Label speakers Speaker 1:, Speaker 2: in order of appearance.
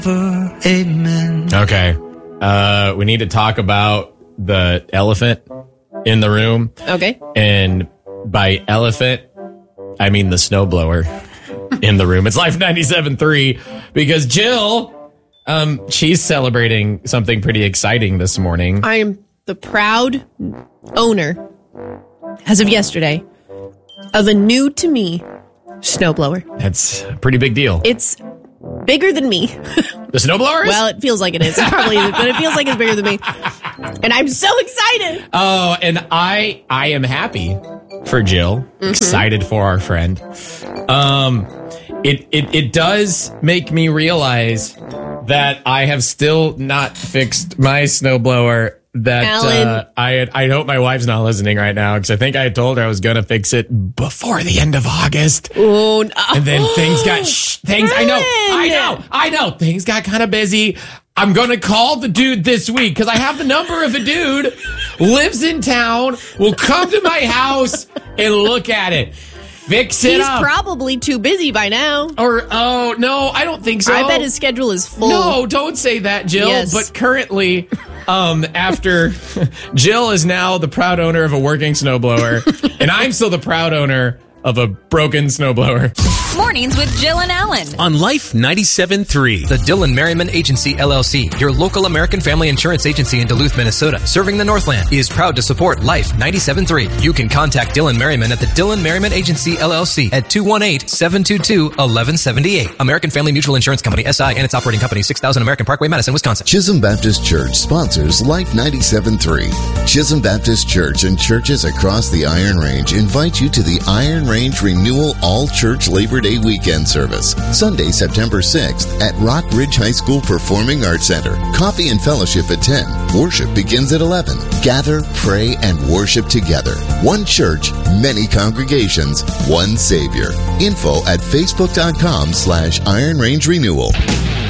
Speaker 1: Amen.
Speaker 2: Okay. We need to talk about the elephant in the room.
Speaker 3: Okay.
Speaker 2: And by elephant, I mean the snowblower in the room. It's Life 97.3 because Jill, she's celebrating something pretty exciting this morning.
Speaker 3: I am the proud owner, as of yesterday, of a new to me snowblower.
Speaker 2: That's a pretty big deal.
Speaker 3: It's bigger than me.
Speaker 2: The snowblower is?
Speaker 3: Well, it feels like it is. It probably is, but it feels like it's bigger than me. And I'm so excited.
Speaker 2: Oh, and I am happy for Jill. Excited for our friend. It does make me realize that I have still not fixed my snowblower. That I hope my wife's not listening right now because I think I told her I was gonna fix it before the end of August.
Speaker 3: Oh, no.
Speaker 2: And then things got I know. Things got kind of busy. I'm gonna call the dude this week because I have the number of a dude lives in town. Will come to my house and look at it. Fix it up.
Speaker 3: He's probably too busy by now.
Speaker 2: Or, oh, no, I don't think so.
Speaker 3: I bet his schedule is full.
Speaker 2: No, don't say that, Jill.
Speaker 3: Yes.
Speaker 2: But currently, after Jill is now the proud owner of a working snowblower, and I'm still the proud owner of a broken snowblower.
Speaker 4: Mornings with Jill and Alan.
Speaker 5: On Life 97.3, the Dylan Merriman Agency, LLC, your local American family insurance agency in Duluth, Minnesota, serving the Northland, is proud to support Life 97.3. You can contact Dylan Merriman at the Dylan Merriman Agency, LLC at 218-722-1178. American Family Mutual Insurance Company, SI, and its operating company, 6000 American Parkway, Madison, Wisconsin.
Speaker 6: Chisholm Baptist Church sponsors Life 97.3. Chisholm Baptist Church and churches across the Iron Range invite you to the Iron Range Renewal All-Church Labor Day Weekend Service, Sunday, September 6th at Rock Ridge High School Performing Arts Center. Coffee and fellowship at 10. Worship begins at 11. Gather, pray, and worship together. One church, many congregations, one Savior. Info at facebook.com/Iron Range Renewal.